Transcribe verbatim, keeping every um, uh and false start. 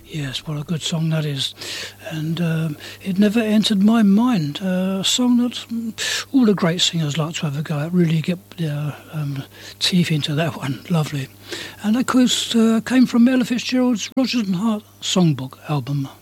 Yes, what a good song that is. And um, it never entered my mind. Uh, a song that mm, all the great singers like to have a go at, really get their um, teeth into that one. Lovely. And of course uh, came from Ella Fitzgerald's Rodgers and Hart Songbook album.